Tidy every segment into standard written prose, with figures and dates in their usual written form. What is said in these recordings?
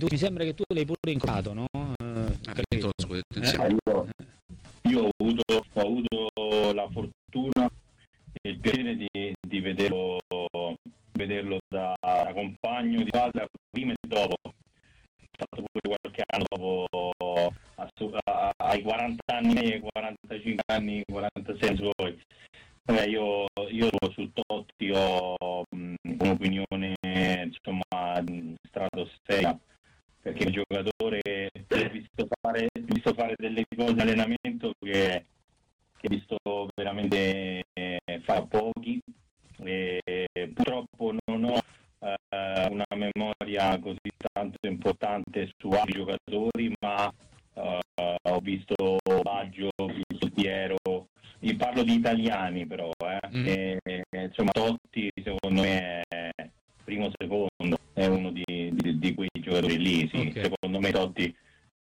mi sembra che tu l'hai pure incontrato, no? Perché lo scudetto insieme. Io ho avuto la fortuna e il piacere di vederlo da compagno di squadra prima e dopo. Ho fatto pure qualche anno dopo, ai 40 anni, ai 45 anni, 46 suoi. Io su Totti ho un'opinione insomma stratosferica, perché è un giocatore ho visto fare delle cose in allenamento che ho visto veramente fa pochi, e purtroppo non ho una memoria così tanto importante su altri giocatori, ma ho visto Baggio, ho visto Piero, io parlo di italiani però, insomma Totti secondo me è primo secondo, è uno di quei giocatori lì, sì. Okay. Secondo me Totti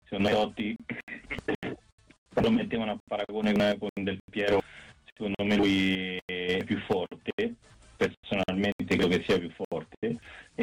lo mettevano a paragone con Del Piero, secondo me lui è più forte, personalmente credo che sia più forte,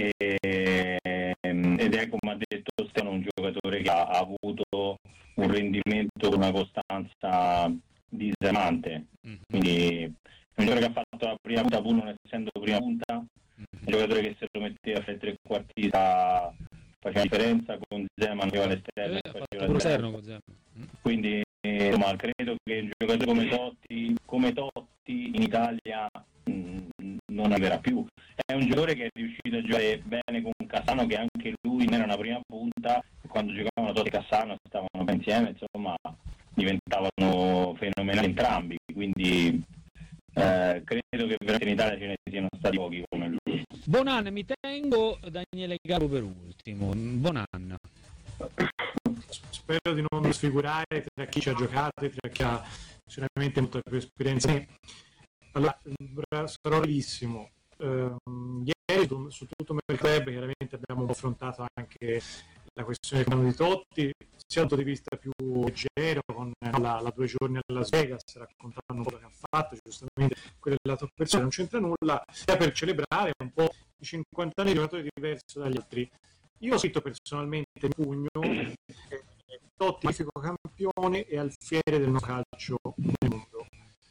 ed è, come ha detto Stefano, un giocatore che ha avuto un rendimento con una costanza disarmante, quindi è un giocatore che ha fatto la prima punta pur non essendo prima punta, un giocatore che se lo metteva a fare trequartista faceva la differenza, con Zeman che va all'esterno faceva la differenza. Quindi insomma credo che un giocatore come Totti in Italia non arriverà più. È un giocatore che è riuscito a giocare bene con Cassano, che anche lui non era una prima punta, e quando giocavano Totti e Cassano stavano ben insieme, insomma diventavano fenomenali entrambi, quindi credo che veramente in Italia ce ne siano stati pochi come lui. Bonan, mi tengo Daniele Garbo per ultimo. Bonan. Spero di non sfigurare tra chi ci ha giocato e tra chi ha sicuramente molta più esperienza. Allora, sarò brevissimo. Ieri su tutto il club chiaramente abbiamo affrontato anche la questione di Totti, sia dal punto di vista più leggero, con la 2 giorni a Las Vegas, raccontando quello che ha fatto, giustamente quello della top persona non c'entra nulla, sia per celebrare un po' i 50 anni di giocatori diverso dagli altri. Io ho scritto personalmente in pugno Totti magnifico campione e alfiere del calcio nel mondo,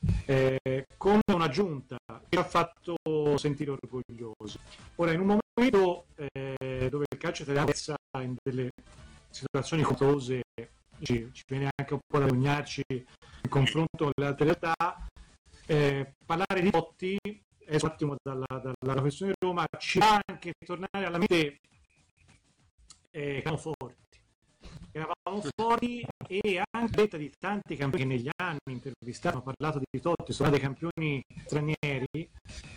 con una giunta che ha fatto sentire orgoglioso. Ora, in un momento dove il calcio italiano è in delle situazioni costose, ci viene anche un po' da vergognarci in confronto con le altre realtà, parlare di Totti è un attimo dalla professione di Roma, ci fa anche tornare alla mente che eravamo forti e anche detta di tanti campioni che negli anni intervistati hanno parlato di Totti, sono dei campioni stranieri,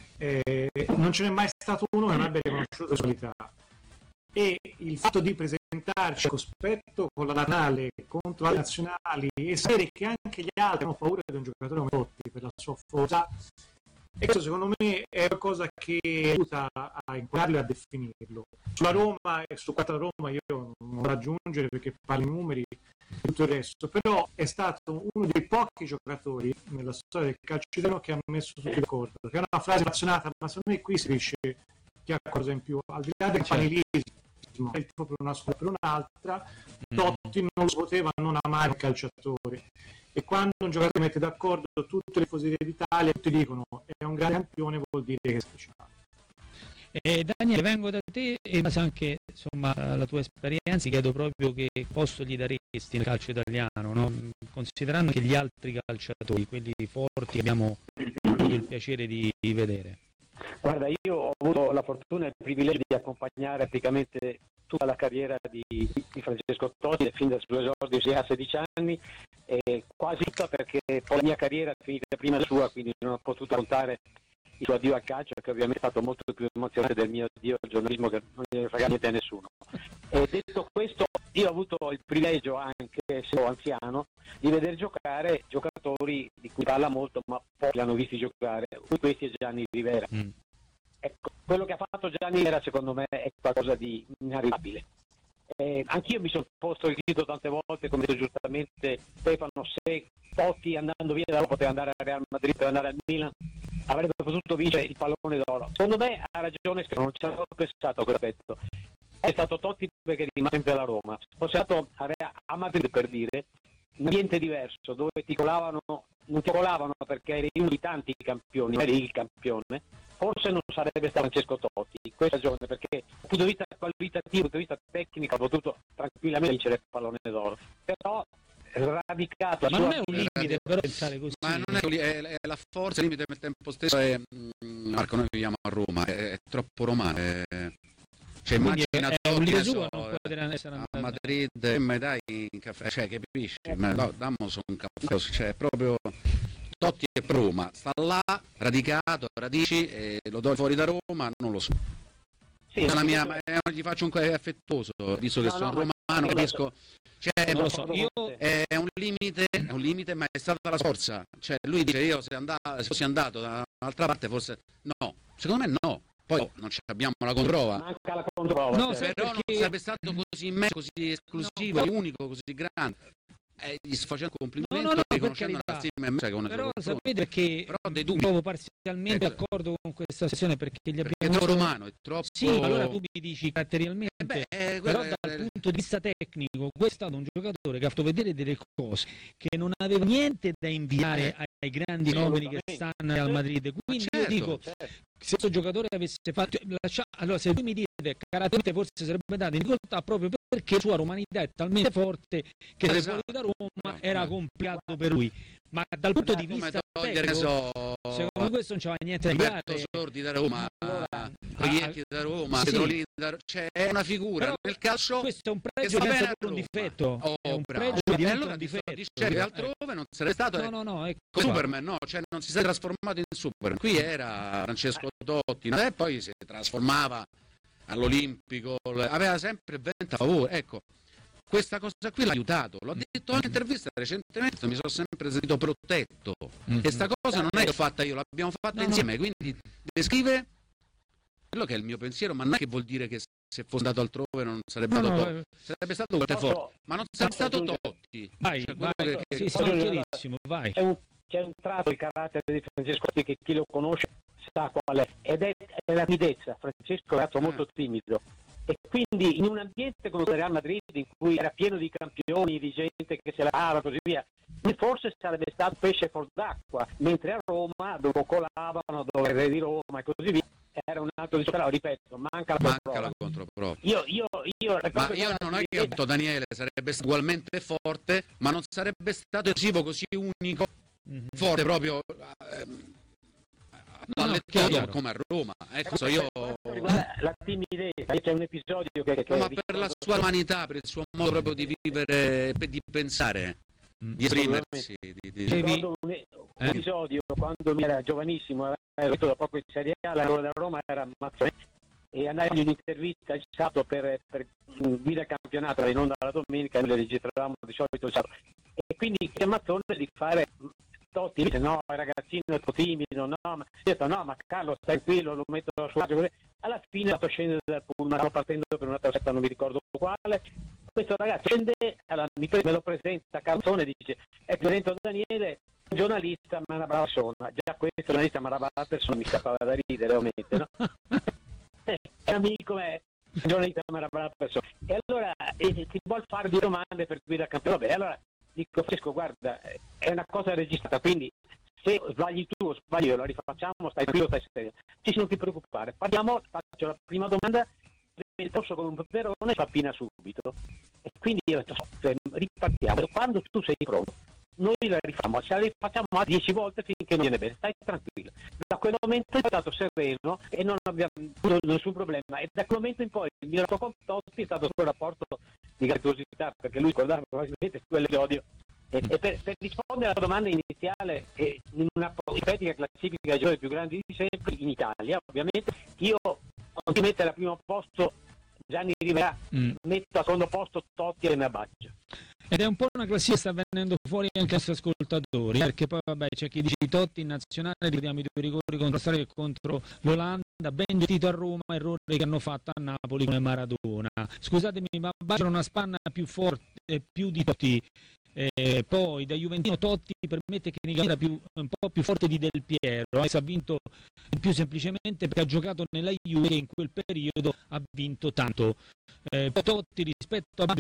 non ce n'è mai stato uno che non abbia riconosciuto le sue qualità, e il fatto di presentarci a cospetto con la nazionale contro le nazionali e sapere che anche gli altri hanno paura di un giocatore come Totti per la sua forza, e questo secondo me è qualcosa che aiuta a inquadrarlo e a definirlo. Sulla Roma e su quanto la Roma io non voglio aggiungere perché parlo i numeri e tutto il resto, però è stato uno dei pochi giocatori nella storia del calcio italiano che ha messo tutti d'accordo, che è una frase appassionata, ma secondo me qui si capisce che ha qualcosa in più, al di là del panilismo, è proprio una squadra per un'altra. Totti non si poteva non amare il calciatore, e quando un giocatore mette d'accordo tutte le tifoserie d'Italia, tutti dicono è un grande campione, vuol dire che è speciale. Daniele, vengo da te e in base anche insomma alla tua esperienza chiedo proprio che posto gli daresti nel calcio italiano, no? Considerando che gli altri calciatori, quelli forti, abbiamo avuto il piacere di vedere. Guarda, io ho avuto la fortuna e il privilegio di accompagnare praticamente tutta la carriera di Francesco Totti, fin dal suo esordio a 16 anni, e quasi tutta, perché poi la mia carriera è finita prima della sua, quindi non ho potuto contare il suo addio al calcio, che ovviamente è stato molto più emozionante del mio addio al giornalismo, che non gliene frega niente a nessuno. E detto questo, io ho avuto il privilegio, anche se sono anziano, di vedere giocare giocatori di cui parla molto, ma pochi l'hanno visti giocare. Uno di questi è Gianni Rivera. Ecco, quello che ha fatto Gianni Rivera secondo me è qualcosa di inarrivabile. Anch'io mi sono posto il chiedo tante volte, come detto giustamente Stefano, se Totti andando via da Roma poteva andare al Real Madrid, poteva andare al Milan, avrebbe potuto vincere il pallone d'oro. Secondo me ha ragione, non ci avevo pensato a quell'aspetto. è stato Totti perché rimane sempre alla Roma. Fosse stato a Madrid, per dire, un ambiente diverso dove non ti colavano perché eri uno di tanti campioni, eri il campione, forse non sarebbe stato Francesco Totti in questa ragione, perché dal punto di vista qualitativo, dal punto di vista tecnico ha potuto tranquillamente vincere il pallone d'oro, però radicato ma non è un limite però pensare così, ma non è la forza, il limite al tempo stesso è Marco, noi viviamo a Roma, è troppo romano, cioè immagina Totti a Madrid e mi dai un caffè, cioè capisci, dammo su un caffè, cioè proprio Totti è per Roma, sta là radicato, radici, e lo do fuori da Roma, non lo so. Sì, gli faccio un è affettuoso, visto che sono romano, capisco. Cioè, non lo so, io è un limite, ma è stata la forza. Cioè, lui dice io se fossi andato da un'altra parte forse no. Secondo me no. Poi non abbiamo la contrprova. Manca la contrprova. No, però non sarebbe stato così immenso, così esclusivo, unico, così grande. Gli sto facendo complimenti, riconoscendo la stima immensa che però sapete che trovo parzialmente d'accordo con questa sessione perché gli abbiamo è troppo romano, è troppo. Sì, allora tu mi dici caratterialmente, però dal punto di vista tecnico questo è stato un giocatore che ha fatto vedere delle cose che non aveva niente da inviare ai grandi nomi che stanno al Madrid, quindi io dico se questo giocatore avesse fatto allora se tu mi dite caratterialmente forse sarebbe dato in difficoltà proprio perché la sua romanità è talmente forte che se fuori da Roma era complicato per lui, ma dal punto di vista tecnico secondo questo non c'era niente da inviare. Sordi da Roma, Proietti da Roma, Petrolini da Roma, c'è una figura però nel calcio, questo è un pregio che diventa un difetto, è un pregio che diventa un difetto, dice che altrove non sarebbe stato Superman, no, cioè non si sarebbe trasformato in Superman, qui era Francesco Totti e poi si trasformava all'Olimpico, aveva sempre il vento a favore, ecco. Questa cosa qui l'ha aiutato, l'ho detto anche in intervista recentemente, mi sono sempre sentito protetto. E sta cosa non è che l'ho fatta io, l'abbiamo fatta insieme, quindi descrive quello che è il mio pensiero, ma non è che vuol dire che se fosse andato altrove non sarebbe stato Totti, sarebbe stato forte, ma non sarebbe stato Totti. Vai, sono chiarissimo, vai. C'è un tratto di carattere di Francesco Totti che chi lo conosce sa qual è, ed è la timidezza. Francesco è un ragazzo molto timido. E quindi in un ambiente come il Real Madrid in cui era pieno di campioni, di gente che se la dava e così via, forse sarebbe stato pesce fuor d'acqua, mentre a Roma dove colavano, dove era di Roma e così via, era un altro discorso. Però ripeto, manca la controprova. Io non è che ho detto Daniele sarebbe stato ugualmente forte, ma non sarebbe stato decisivo così unico, forte proprio come a Roma. Ecco, io la timidezza, c'è un episodio che ma per la sua umanità, per il suo modo proprio di vivere, di pensare, di esprimersi. Ricordo un episodio quando mi era giovanissimo, ero da poco in Serie A, l'allora da Roma era Mazzone, e andai in un'intervista il sabato per guida campionato in onda la domenica, noi le registravamo di solito il sabato, e quindi chiede Mazzone di fare Totti, dice no, il ragazzino è troppo timido, no, ma ho detto no, ma Carlo stai qui, lo metto a suo agio. Alla fine è stato scendere dal pullman, stavo partendo per una trasferta, non mi ricordo quale, questo ragazzo scende, allora, me lo presenta Canzone e dice è presente Daniele, giornalista ma una brava persona, già questo giornalista ma una brava persona mi scappava da ridere ovviamente, no? È amico me, giornalista ma una brava persona, e allora ti vuol fare due domande per cui da campione, vabbè, allora dico Francesco guarda è una cosa registrata, quindi se sbagli tu o sbaglio la rifacciamo, stai qui o stai serio, non ti preoccupare, parliamo, faccio la prima domanda, posso con un peperone pappina subito, e quindi io ho detto ripartiamo, quando tu sei pronto noi la rifacciamo, ce la rifacciamo a 10 volte finché non viene bene, stai tranquillo. Da quel momento è stato sereno e non abbiamo nessun problema, e da quel momento in poi il mio rapporto con Totti è stato un rapporto di gratitudine, perché lui ricordava probabilmente quell'episodio. E per rispondere alla domanda iniziale, in una ipotetica classifica dei giocatori più grandi di sempre in Italia, ovviamente io non ti mettere al primo posto Gianni Rivera, metto al secondo posto Totti e Baggio. Ed è un po' una classifica che sta venendo fuori anche ai suoi ascoltatori, perché poi vabbè c'è chi dice Totti in nazionale, vediamo i due rigori contro Australia e contro l'Olanda, ben gestito a Roma, errori che hanno fatto a Napoli come Maradona. Scusatemi, ma Baggio ha una spanna più forte, più di Totti, Poi da Juventino Totti permette che era un po' più forte di Del Piero, si ha vinto più semplicemente perché ha giocato nella Juve che in quel periodo ha vinto tanto. Totti rispetto a Baggio